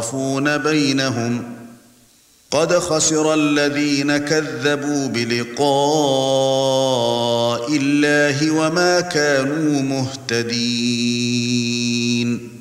يتخاصفون بينهم قد خسر الذين كذبوا بلقاء الله وما كانوا مهتدين